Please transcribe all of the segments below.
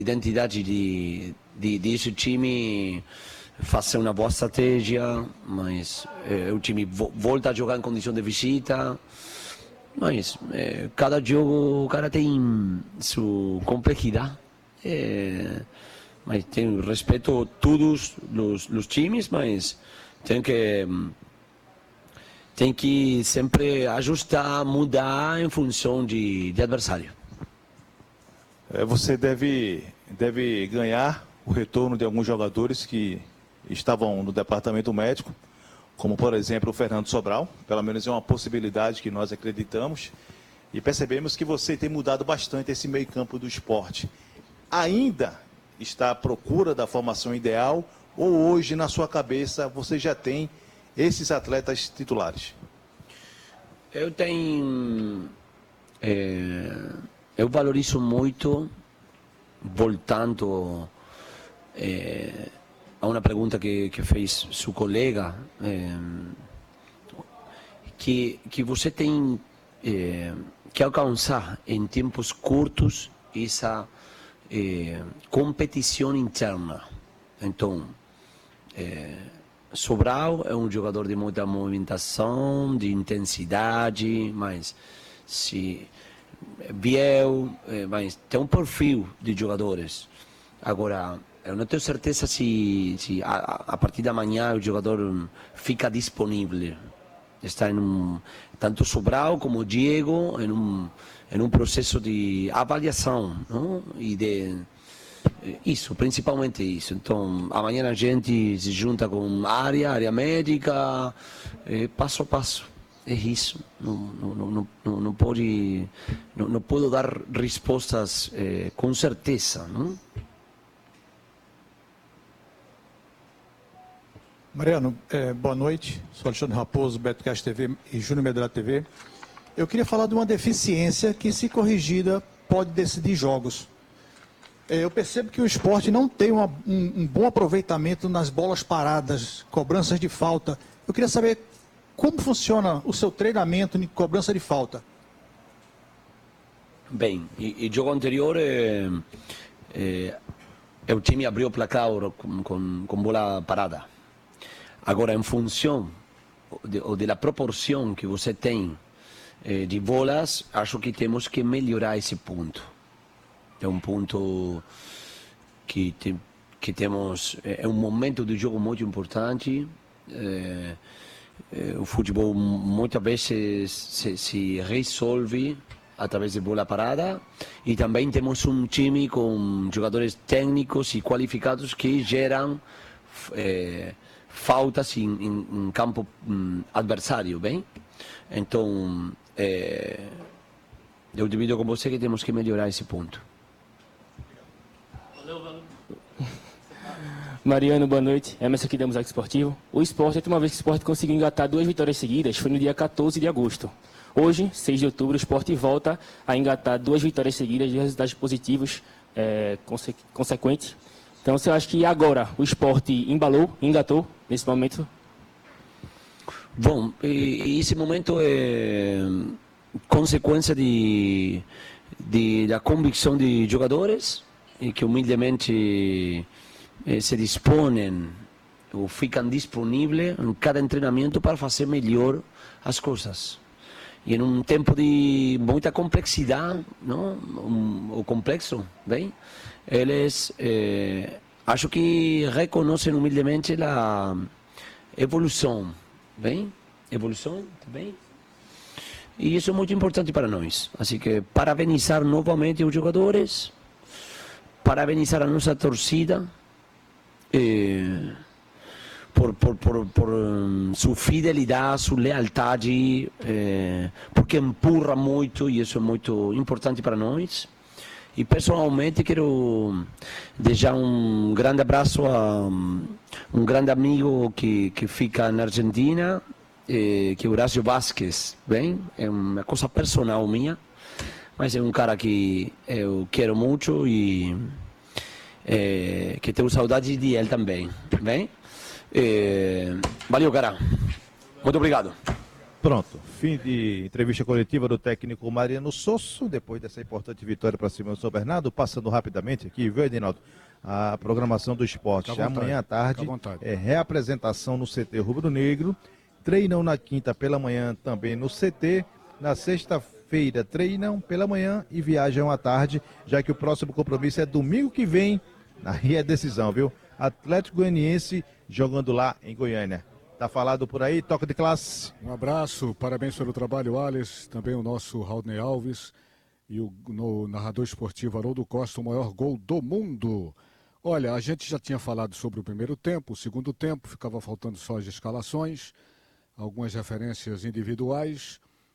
identidade desse time, fazer uma boa estratégia, mas o time volta a jogar em condição de visita. Mas cada jogo, cara tem sua complexidade. Mas tem respeito a todos os times, mas tem que sempre ajustar, mudar em função de adversário. Você deve ganhar o retorno de alguns jogadores que estavam no departamento médico, como, por exemplo, o Fernando Sobral. Pelo menos é uma possibilidade que nós acreditamos. E percebemos que você tem mudado bastante esse meio-campo do esporte. Ainda está à procura da formação ideal ou hoje, na sua cabeça, você já tem esses atletas titulares? Eu valorizo muito, voltando a uma pergunta que fez seu colega, que você tem que alcançar em tempos curtos essa competição interna. Então, Sobral é um jogador de muita movimentação, de intensidade, mas se mas tem um perfil de jogadores. Agora, eu não tenho certeza se a partir da manhã o jogador fica disponível. Está tanto Sobral como Diego em um processo de avaliação, não? E isso, principalmente isso. Então, amanhã a gente se junta com área médica, passo a passo. É isso. Não posso dar respostas com certeza, não? Mariano, boa noite. Sou Alexandre Raposo, BetoCast TV e Júnior Medrado TV. Eu queria falar de uma deficiência que, se corrigida, pode decidir jogos. Eu percebo que o esporte não tem um bom aproveitamento nas bolas paradas, cobranças de falta. Eu queria saber como funciona o seu treinamento em cobrança de falta. Bem, e jogo anterior o time abriu o placar com bola parada. Agora, em função da proporção que você tem de bolas, acho que temos que melhorar esse ponto. É um ponto que temos, é um momento do jogo muito importante. O futebol muitas vezes se resolve através de bola parada, e também temos um time com jogadores técnicos e qualificados que geram faltas em campo adversário, bem? Então, eu divido com você que temos que melhorar esse ponto. Mariano, boa noite. Emerson aqui da Museu Esportivo. O Sport, a última vez que o Sport conseguiu engatar 2 vitórias seguidas foi no dia 14 de agosto. Hoje, 6 de outubro, o Sport volta a engatar 2 vitórias seguidas de resultados positivos consequentes. Então, você acha que agora o Sport engatou nesse momento? Bom, esse momento é consequência da convicção de jogadores que humildemente se dispõem ou ficam disponíveis em cada treinamento para fazer melhor as coisas. E em um tempo de muita complexidade, não? O complexo, bem? Eles acho que reconhecem humildemente a evolução, bem? Evolução, bem? E isso é muito importante para nós. Assim que parabenizar novamente os jogadores, parabenizar a nossa torcida por sua fidelidade, sua lealdade, porque empurra muito e isso é muito importante para nós. E pessoalmente quero deixar um grande abraço a um grande amigo que fica na Argentina, que é Horácio Vázquez, bem? É uma coisa personal minha, mas é um cara que eu quero muito e que tenho saudade de ele também, bem? Valeu, cara. Muito obrigado. Pronto, fim de entrevista coletiva do técnico Mariano Sosso, depois dessa importante vitória para cima do São Bernardo, passando rapidamente aqui, viu, Edinaldo? A programação do esporte. Amanhã à tarde é reapresentação no CT Rubro Negro, treinam na quinta pela manhã também no CT, na sexta-feira treinam pela manhã e viajam à tarde, já que o próximo compromisso é domingo que vem, aí é decisão, viu? Atlético Goianiense jogando lá em Goiânia. Tá falado por aí, toca de classe. Um abraço, parabéns pelo trabalho, Alex, também o nosso Raulney Alves e no narrador esportivo Haroldo Costa, o maior gol do mundo. Olha, a gente já tinha falado sobre o primeiro tempo, o segundo tempo, ficava faltando só as escalações, algumas referências individuais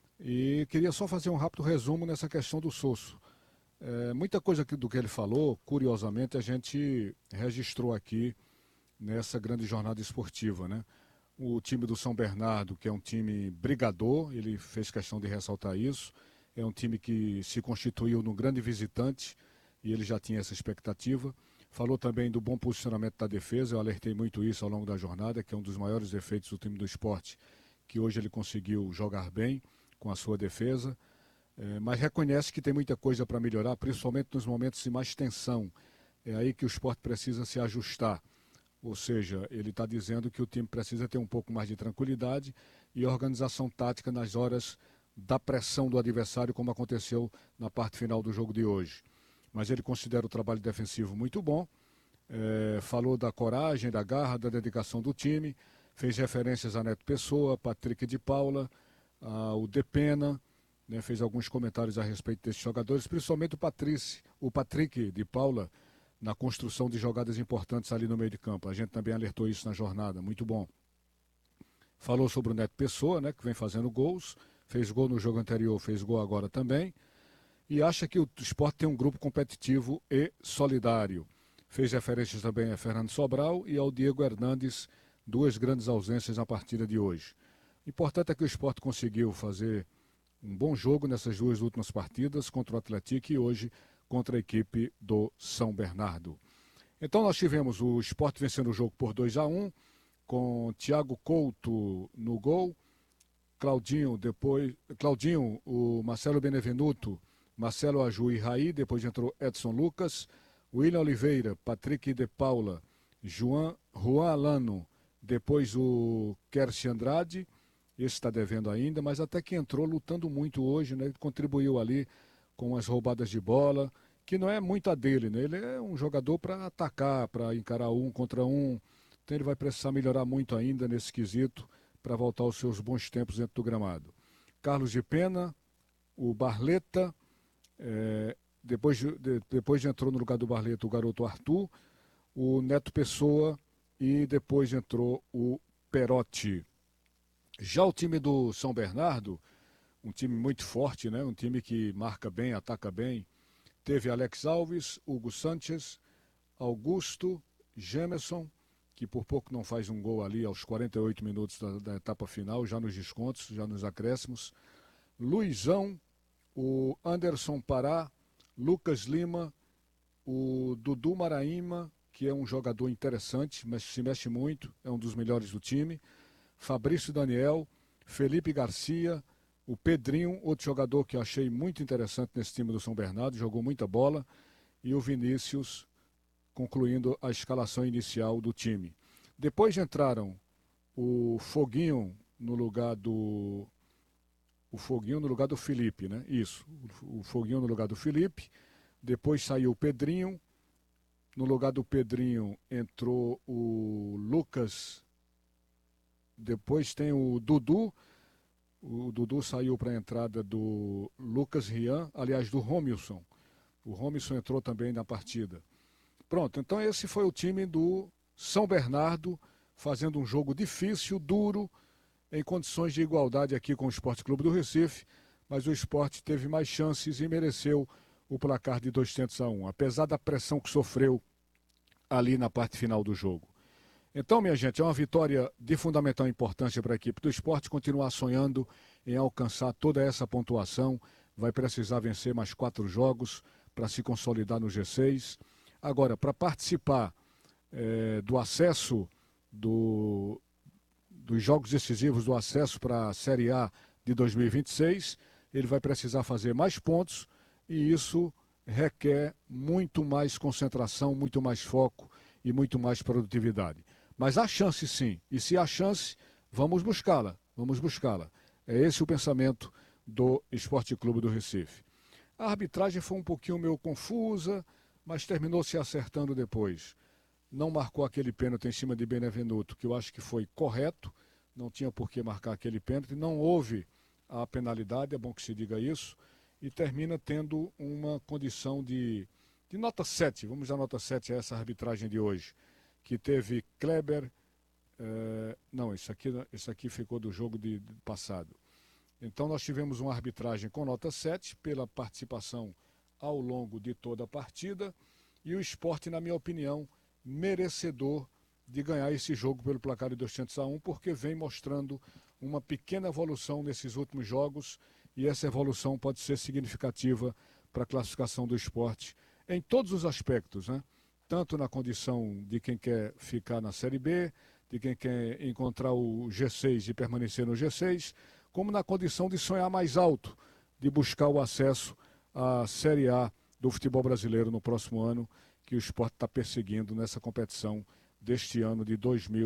e queria só fazer um rápido resumo nessa questão do Sosso. Muita coisa do que ele falou, curiosamente, a gente registrou aqui nessa grande jornada esportiva, né? O time do São Bernardo, que é um time brigador, ele fez questão de ressaltar isso. É um time que se constituiu num grande visitante e ele já tinha essa expectativa. Falou também do bom posicionamento da defesa, eu alertei muito isso ao longo da jornada, que é um dos maiores defeitos do time do esporte, que hoje ele conseguiu jogar bem com a sua defesa. Mas reconhece que tem muita coisa para melhorar, principalmente nos momentos de mais tensão. É aí que o esporte precisa se ajustar. Ou seja, ele está dizendo que o time precisa ter um pouco mais de tranquilidade e organização tática nas horas da pressão do adversário, como aconteceu na parte final do jogo de hoje. Mas ele considera o trabalho defensivo muito bom, falou da coragem, da garra, da dedicação do time, fez referências a Neto Pessoa, Patrick de Paula, ao Depena, né, fez alguns comentários a respeito desses jogadores, principalmente o Patrick de Paula, na construção de jogadas importantes ali no meio de campo. A gente também alertou isso na jornada, muito bom. Falou sobre o Neto Pessoa, né, que vem fazendo gols, fez gol no jogo anterior, fez gol agora também, e acha que o Sport tem um grupo competitivo e solidário. Fez referências também a Fernando Sobral e ao Diego Hernandes, duas grandes ausências na partida de hoje. O importante é que o Sport conseguiu fazer um bom jogo nessas duas últimas partidas contra o Atlético e hoje contra a equipe do São Bernardo. Então nós tivemos o Sport vencendo o jogo por 2-1, com Thiago Couto no gol, Claudinho, o Marcelo Benevenuto, Marcelo Aju e Raí, depois entrou Edson Lucas, William Oliveira, Patrick de Paula, Juan Alano, depois o Kersi Andrade, esse está devendo ainda, mas até que entrou lutando muito hoje, né? Contribuiu ali com as roubadas de bola, que não é muito a dele, né? Ele é um jogador para atacar, para encarar um contra um, então ele vai precisar melhorar muito ainda nesse quesito para voltar aos seus bons tempos dentro do gramado. Carlos de Pena, o Barleta, depois entrou no lugar do Barleta o garoto Arthur, o Neto Pessoa e depois entrou o Perotti. Já o time do São Bernardo, um time muito forte, né? Um time que marca bem, ataca bem. Teve Alex Alves, Hugo Sanches, Augusto, Gemerson, que por pouco não faz um gol ali aos 48 minutos da etapa final, já nos descontos, já nos acréscimos. Luizão, o Anderson Pará, Lucas Lima, o Dudu Maraíma, que é um jogador interessante, mas se mexe muito, é um dos melhores do time. Fabrício Daniel, Felipe Garcia, o Pedrinho, outro jogador que eu achei muito interessante nesse time do São Bernardo, jogou muita bola, e o Vinícius, concluindo a escalação inicial do time. Depois entraram o Foguinho no lugar do Felipe, né? Isso, o Foguinho no lugar do Felipe. Depois saiu o Pedrinho. No lugar do Pedrinho entrou o Lucas. Depois tem o Dudu. O Dudu saiu para a entrada do Lucas Rian, aliás, do Romilson. O Romilson entrou também na partida. Pronto, então esse foi o time do São Bernardo, fazendo um jogo difícil, duro, em condições de igualdade aqui com o Sport Clube do Recife, mas o Sport teve mais chances e mereceu o placar de 2-1, apesar da pressão que sofreu ali na parte final do jogo. Então, minha gente, é uma vitória de fundamental importância para a equipe do Sport, continuar sonhando em alcançar toda essa pontuação, vai precisar vencer mais 4 jogos para se consolidar no G6. Agora, para participar do acesso dos jogos decisivos do acesso para a Série A de 2026, ele vai precisar fazer mais pontos e isso requer muito mais concentração, muito mais foco e muito mais produtividade. Mas há chance sim, e se há chance, vamos buscá-la, vamos buscá-la. É esse o pensamento do Esporte Clube do Recife. A arbitragem foi um pouquinho meio confusa, mas terminou se acertando depois. Não marcou aquele pênalti em cima de Benevenuto, que eu acho que foi correto, não tinha por que marcar aquele pênalti, não houve a penalidade, é bom que se diga isso, e termina tendo uma condição de nota 7, vamos dar nota 7 a essa arbitragem de hoje, que teve Kleber, não, isso aqui ficou do jogo de passado. Então nós tivemos uma arbitragem com nota 7 pela participação ao longo de toda a partida e o Sport, na minha opinião, merecedor de ganhar esse jogo pelo placar de 200-1, porque vem mostrando uma pequena evolução nesses últimos jogos e essa evolução pode ser significativa para a classificação do Sport em todos os aspectos, né? Tanto na condição de quem quer ficar na Série B, de quem quer encontrar o G6 e permanecer no G6, como na condição de sonhar mais alto, de buscar o acesso à Série A do futebol brasileiro no próximo ano, que o Sport está perseguindo nessa competição deste ano de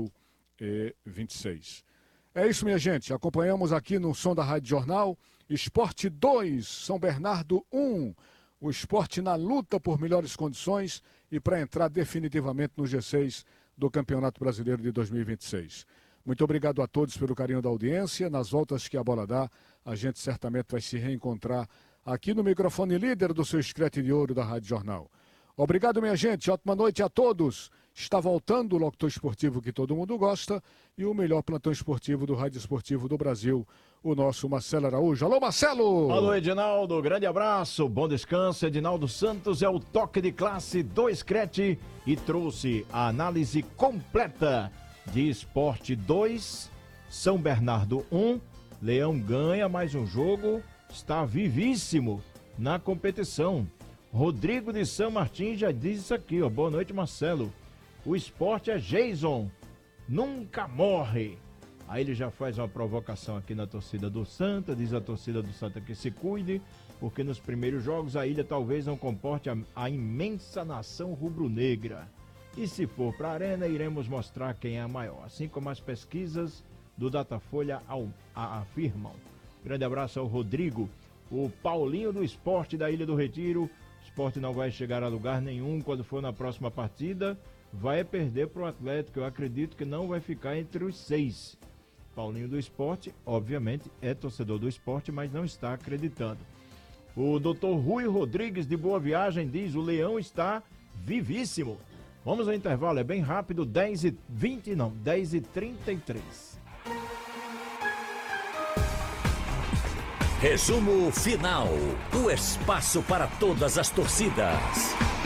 2026. É isso, minha gente. Acompanhamos aqui no Som da Rádio Jornal, Sport 2, São Bernardo 1. O Sport na luta por melhores condições e para entrar definitivamente no G6 do Campeonato Brasileiro de 2026. Muito obrigado a todos pelo carinho da audiência. Nas voltas que a bola dá, a gente certamente vai se reencontrar aqui no microfone líder do seu Screte de Ouro da Rádio Jornal. Obrigado, minha gente. Ótima noite a todos. Está voltando o locutor esportivo que todo mundo gosta e o melhor plantão esportivo do Rádio Esportivo do Brasil, o nosso Marcelo Araújo. Alô, Marcelo! Alô, Edinaldo. Grande abraço. Bom descanso. Edinaldo Santos é o toque de classe do Screte e trouxe a análise completa de Sport 2, São Bernardo 1. Leão ganha mais um jogo. Está vivíssimo na competição. Rodrigo de São Martin já diz isso aqui, ó. Boa noite, Marcelo. O Sport é Jason, nunca morre. Aí ele já faz uma provocação aqui na torcida do Santa, diz a torcida do Santa que se cuide, porque nos primeiros jogos a ilha talvez não comporte a imensa nação rubro-negra. E se for para a arena, iremos mostrar quem é a maior, assim como as pesquisas do Datafolha afirmam. Grande abraço ao Rodrigo, o Paulinho do Sport da Ilha do Retiro. O Sport não vai chegar a lugar nenhum quando for na próxima partida. Vai perder para o Atlético. Eu acredito que não vai ficar entre os 6. Paulinho do Sport, obviamente, é torcedor do Sport, mas não está acreditando. O Dr. Rui Rodrigues de Boa Viagem diz: o Leão está vivíssimo. Vamos ao intervalo, é bem rápido, 10h33. Resumo final. O espaço para todas as torcidas.